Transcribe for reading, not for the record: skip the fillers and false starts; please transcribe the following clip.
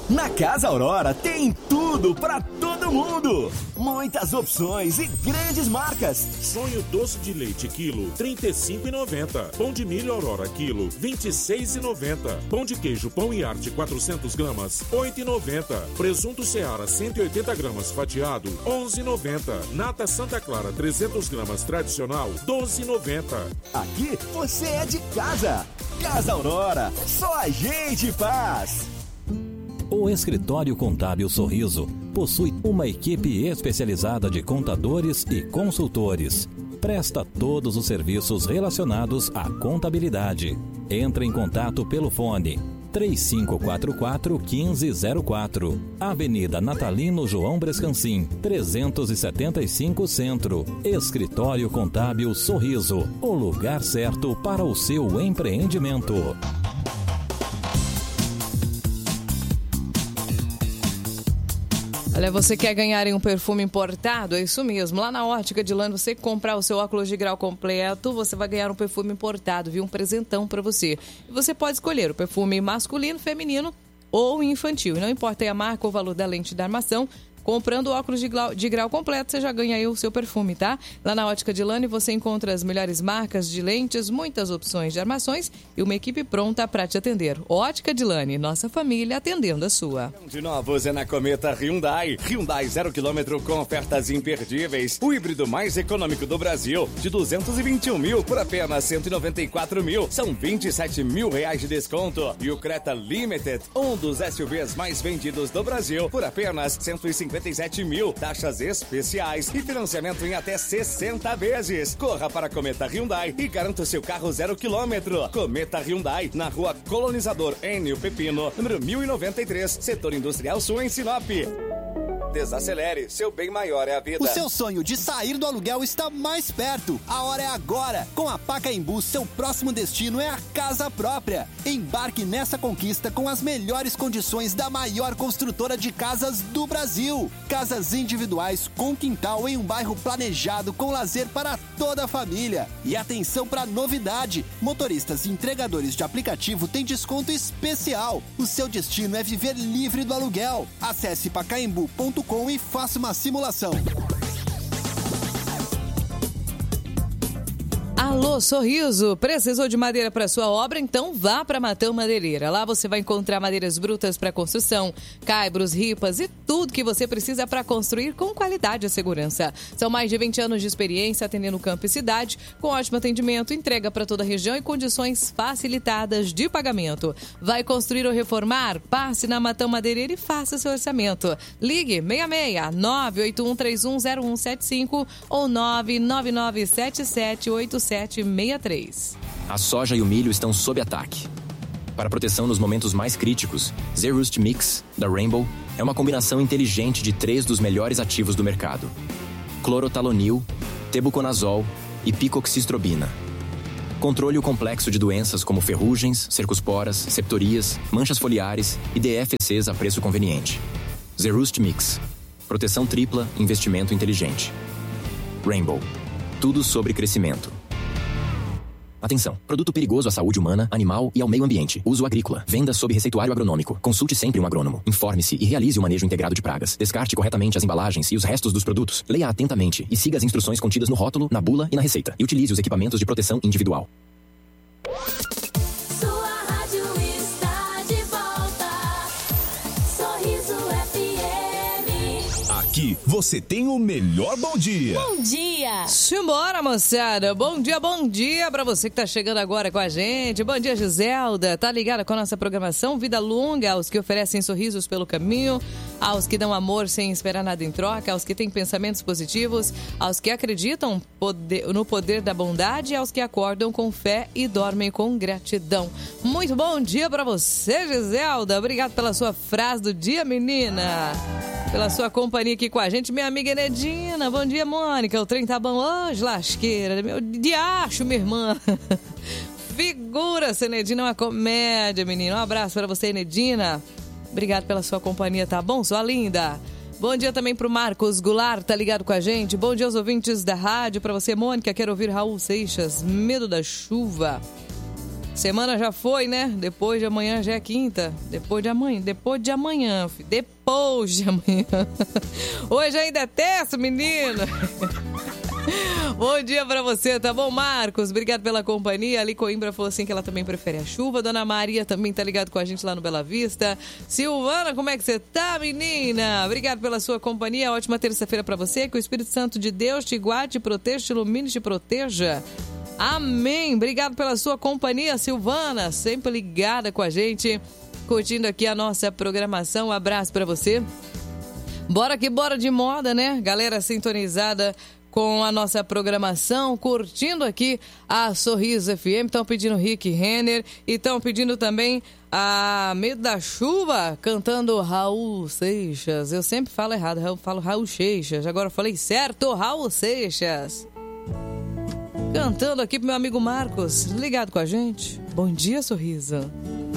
Na Casa Aurora tem tudo pra todo mundo. Muitas opções e grandes marcas. Sonho doce de leite quilo, R$ 35,90. Pão de milho Aurora quilo, R$ 26,90. Pão de queijo Pão e Arte 400 gramas, R$ 8,90. Presunto Seara 180 gramas fatiado, R$ 11,90. Nata Santa Clara 300 gramas tradicional, R$ 12,90. Aqui você é de casa. Casa Aurora, só a gente faz. O Escritório Contábil Sorriso possui uma equipe especializada de contadores e consultores. Presta todos os serviços relacionados à contabilidade. Entre em contato pelo fone 3544-1504. Avenida Natalino João Brescancin, 375 Centro. Escritório Contábil Sorriso, o lugar certo para o seu empreendimento. Olha, você quer ganhar em um perfume importado? É isso mesmo. Lá na Ótica Edilane, você comprar o seu óculos de grau completo, você vai ganhar um perfume importado, viu? Um presentão para você. E você pode escolher o perfume masculino, feminino ou infantil. E não importa aí a marca ou o valor da lente de armação, comprando o óculos de grau completo, você já ganha aí o seu perfume, tá? Lá na Ótica Edilane você encontra as melhores marcas de lentes, muitas opções de armações e uma equipe pronta para te atender. Ótica Edilane, nossa família atendendo a sua. De novos é na Cometa Hyundai. Hyundai 0 km com ofertas imperdíveis. O híbrido mais econômico do Brasil, de 221 mil por apenas 194 mil. São 27 mil reais de desconto. E o Creta Limited, um dos SUVs mais vendidos do Brasil, por apenas 157 mil, taxas especiais e financiamento em até 60 vezes. Corra para a Cometa Hyundai e garanta o seu carro 0 km. Cometa Hyundai, na rua Colonizador Enio Pepino, número 1093, Setor Industrial Sul, em Sinop. Desacelere, seu bem maior é a vida. O seu sonho de sair do aluguel está mais perto. A hora é agora. Com a Pacaembu, seu próximo destino é a casa própria. Embarque nessa conquista com as melhores condições da maior construtora de casas do Brasil. Casas individuais com quintal em um bairro planejado com lazer para toda a família. E atenção para a novidade. Motoristas e entregadores de aplicativo têm desconto especial. O seu destino é viver livre do aluguel. Acesse pacaembu.com e faça uma simulação. Alô, Sorriso! Precisou de madeira para sua obra? Então vá para Matão Madeireira. Lá você vai encontrar madeiras brutas para construção, caibros, ripas e tudo que você precisa para construir com qualidade e segurança. São mais de 20 anos de experiência atendendo campo e cidade, com ótimo atendimento, entrega para toda a região e condições facilitadas de pagamento. Vai construir ou reformar? Passe na Matão Madeireira e faça seu orçamento. Ligue 66 981310175 ou 999778763. A soja e o milho estão sob ataque. Para proteção nos momentos mais críticos, Zerust Mix, da Rainbow, é uma combinação inteligente de 3 dos melhores ativos do mercado: clorotalonil, tebuconazol e picoxistrobina. Controle o complexo de doenças como ferrugens, cercosporas, septorias, manchas foliares e DFCs a preço conveniente. Zerust Mix. Proteção tripla, investimento inteligente. Rainbow. Tudo sobre crescimento. Atenção! Produto perigoso à saúde humana, animal e ao meio ambiente. Uso agrícola. Venda sob receituário agronômico. Consulte sempre um agrônomo. Informe-se e realize o manejo integrado de pragas. Descarte corretamente as embalagens e os restos dos produtos. Leia atentamente e siga as instruções contidas no rótulo, na bula e na receita. E utilize os equipamentos de proteção individual. Aqui você tem o melhor bom dia. Bom dia! Simbora, moçada! Bom dia pra você que tá chegando agora com a gente. Bom dia, Giselda. Tá ligada com a nossa programação Vida Longa, aos que oferecem sorrisos pelo caminho, aos que dão amor sem esperar nada em troca, aos que têm pensamentos positivos, aos que acreditam no poder da bondade e aos que acordam com fé e dormem com gratidão. Muito bom dia pra você, Giselda. Obrigado pela sua frase do dia, menina. Pela sua companhia aqui com a gente, minha amiga Enedina. Bom dia, Mônica. O trem tá bom hoje, lasqueira. Meu diacho, minha irmã. Figura, Enedina, é uma comédia, menina. Um abraço para você, Enedina. Obrigado pela sua companhia, tá bom, sua linda? Bom dia também pro Marcos Goulart, tá ligado com a gente? Bom dia aos ouvintes da rádio. Para você, Mônica, quero ouvir Raul Seixas, Medo da Chuva. Semana já foi, né? Depois de amanhã já é quinta. Depois de amanhã, filho. Depois de amanhã. Hoje ainda é terça, menina. Bom dia pra você, tá bom, Marcos? Obrigado pela companhia. Ali Coimbra falou assim que ela também prefere a chuva. Dona Maria também tá ligado com a gente lá no Bela Vista. Silvana, como é que você tá, menina? Obrigado pela sua companhia. Ótima terça-feira pra você. Que o Espírito Santo de Deus te guarde, te proteja, te ilumine, te proteja. Amém. Obrigado pela sua companhia, Silvana. Sempre ligada com a gente, curtindo aqui a nossa programação. Um abraço pra você. Bora que bora de moda, né? Galera sintonizada com a nossa programação, curtindo aqui a Sorriso FM. Estão pedindo Rick Renner e estão pedindo também a Medo da Chuva, cantando Raul Seixas. Eu sempre falo errado, eu falo Raul Seixas. Agora eu falei certo, Raul Seixas. Cantando aqui pro meu amigo Marcos, ligado com a gente. Bom dia, Sorriso.